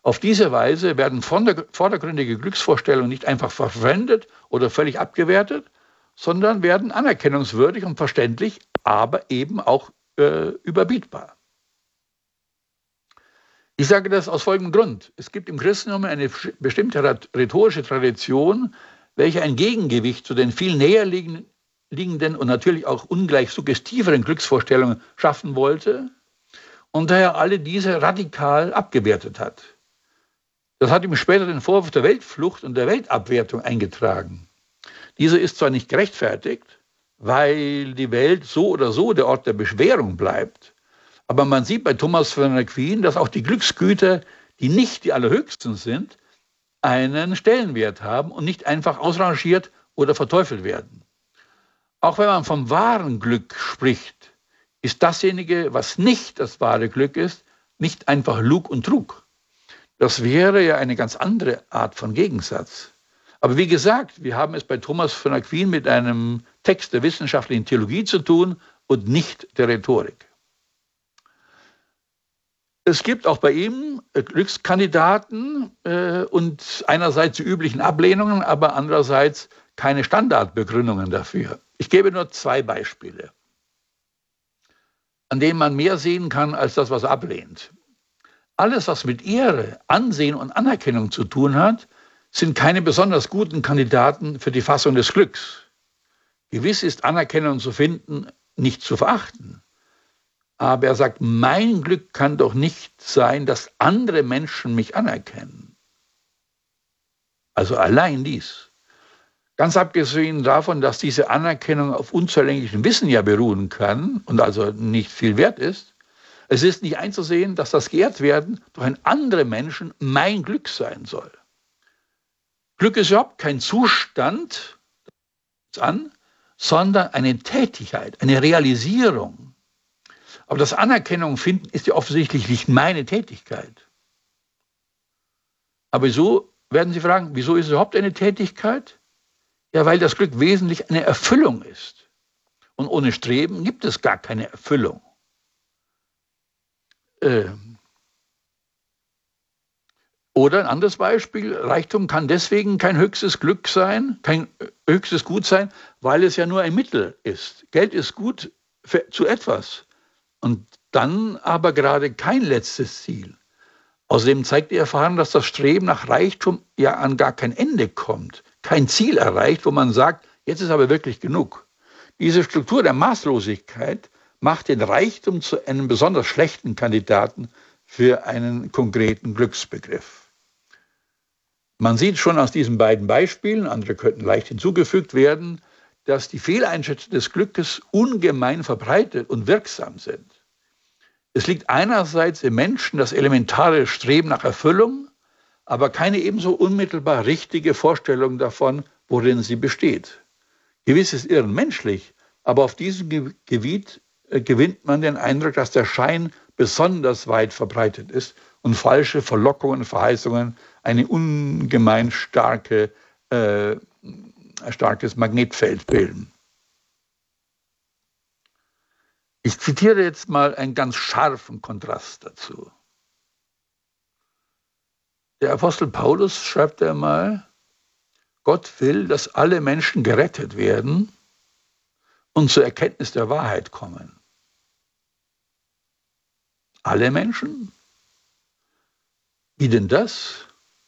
Auf diese Weise werden vordergründige Glücksvorstellungen nicht einfach verfremdet oder völlig abgewertet, sondern werden anerkennungswürdig und verständlich, aber eben auch überbietbar. Ich sage das aus folgendem Grund. Es gibt im Christentum eine bestimmte rhetorische Tradition, welche ein Gegengewicht zu den viel näher liegenden und natürlich auch ungleich suggestiveren Glücksvorstellungen schaffen wollte und daher alle diese radikal abgewertet hat. Das hat ihm später den Vorwurf der Weltflucht und der Weltabwertung eingetragen. Diese ist zwar nicht gerechtfertigt, weil die Welt so oder so der Ort der Beschwerung bleibt, aber man sieht bei Thomas von Aquin, dass auch die Glücksgüter, die nicht die allerhöchsten sind, einen Stellenwert haben und nicht einfach ausrangiert oder verteufelt werden. Auch wenn man vom wahren Glück spricht, ist dasjenige, was nicht das wahre Glück ist, nicht einfach Lug und Trug. Das wäre ja eine ganz andere Art von Gegensatz. Aber wie gesagt, wir haben es bei Thomas von Aquin mit einem Text der wissenschaftlichen Theologie zu tun und nicht der Rhetorik. Es gibt auch bei ihm Glückskandidaten und einerseits die üblichen Ablehnungen, aber andererseits keine Standardbegründungen dafür. Ich gebe nur 2 Beispiele, an denen man mehr sehen kann als das, was er ablehnt. Alles, was mit Ehre, Ansehen und Anerkennung zu tun hat, sind keine besonders guten Kandidaten für die Fassung des Glücks. Gewiss ist Anerkennung zu finden, nicht zu verachten. Aber er sagt, mein Glück kann doch nicht sein, dass andere Menschen mich anerkennen. Also allein dies. Ganz abgesehen davon, dass diese Anerkennung auf unzulänglichem Wissen ja beruhen kann und also nicht viel wert ist, es ist nicht einzusehen, dass das Geehrtwerden durch einen anderen Menschen mein Glück sein soll. Glück ist überhaupt kein Zustand, sondern eine Tätigkeit, eine Realisierung. Aber das Anerkennung finden ist ja offensichtlich nicht meine Tätigkeit. Aber wieso, werden Sie fragen, wieso ist es überhaupt eine Tätigkeit? Ja, weil das Glück wesentlich eine Erfüllung ist. Und ohne Streben gibt es gar keine Erfüllung. Oder ein anderes Beispiel, Reichtum kann deswegen kein höchstes Glück sein, kein höchstes Gut sein, weil es ja nur ein Mittel ist. Geld ist gut zu etwas. Und dann aber gerade kein letztes Ziel. Außerdem zeigt die Erfahrung, dass das Streben nach Reichtum ja an gar kein Ende kommt, kein Ziel erreicht, wo man sagt, jetzt ist aber wirklich genug. Diese Struktur der Maßlosigkeit macht den Reichtum zu einem besonders schlechten Kandidaten für einen konkreten Glücksbegriff. Man sieht schon aus diesen beiden Beispielen, andere könnten leicht hinzugefügt werden, dass die Fehleinschätzungen des Glückes ungemein verbreitet und wirksam sind. Es liegt einerseits im Menschen das elementare Streben nach Erfüllung, aber keine ebenso unmittelbar richtige Vorstellung davon, worin sie besteht. Gewiss ist Irren menschlich, aber auf diesem Gebiet gewinnt man den Eindruck, dass der Schein besonders weit verbreitet ist und falsche Verlockungen und Verheißungen eine ungemein starkes Magnetfeld bilden. Ich zitiere jetzt mal einen ganz scharfen Kontrast dazu. Der Apostel Paulus schreibt einmal, Gott will, dass alle Menschen gerettet werden und zur Erkenntnis der Wahrheit kommen. Alle Menschen? Wie denn das?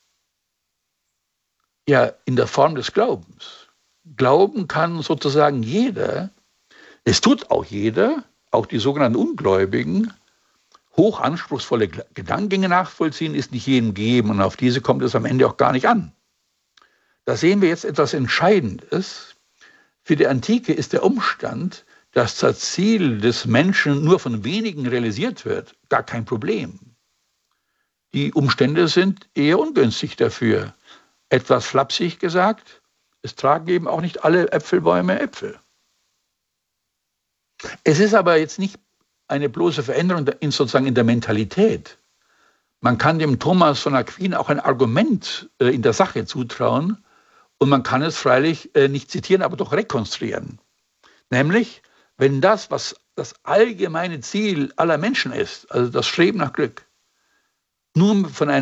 Ja, in der Form des Glaubens. Glauben kann sozusagen jeder, es tut auch jeder, auch die sogenannten Ungläubigen. Hoch anspruchsvolle Gedankengänge nachvollziehen ist nicht jedem gegeben und auf diese kommt es am Ende auch gar nicht an. Da sehen wir jetzt etwas Entscheidendes. Für die Antike ist der Umstand, dass das Ziel des Menschen nur von wenigen realisiert wird, gar kein Problem. Die Umstände sind eher ungünstig dafür. Etwas flapsig gesagt, es tragen eben auch nicht alle Äpfelbäume Äpfel. Es ist aber jetzt nicht eine bloße Veränderung in der Mentalität. Man kann dem Thomas von Aquin auch ein Argument in der Sache zutrauen und man kann es freilich nicht zitieren, aber doch rekonstruieren. Nämlich, wenn das, was das allgemeine Ziel aller Menschen ist, also das Streben nach Glück, nur von einem